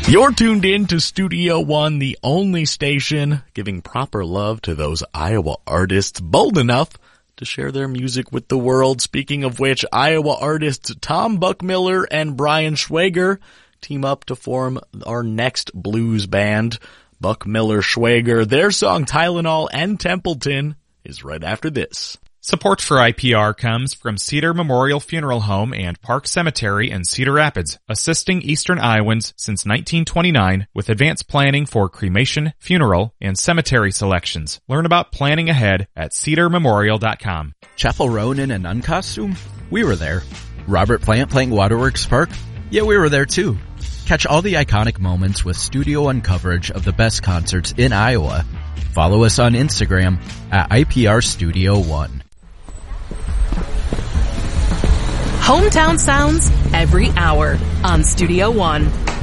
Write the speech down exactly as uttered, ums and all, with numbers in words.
You're tuned in to Studio One, the only station giving proper love to those Iowa artists bold enough to share their music with the world. Speaking of which, Iowa artists Tom Buckmiller and Brian Schwager team up to form our next blues band, Buckmiller Schwager. Their song Tylenol and Templeton is right after this. Support for I P R comes from Cedar Memorial Funeral Home and Park Cemetery in Cedar Rapids, assisting Eastern Iowans since nineteen twenty-nine with advanced planning for cremation, funeral, and cemetery selections. Learn about planning ahead at cedar memorial dot com. Chapel Roan in a nun costume? We were there. Robert Plant playing Waterworks Park? Yeah, we were there too. Catch all the iconic moments with Studio One coverage of the best concerts in Iowa. Follow us on Instagram at I P R Studio One. Hometown sounds every hour on Studio One.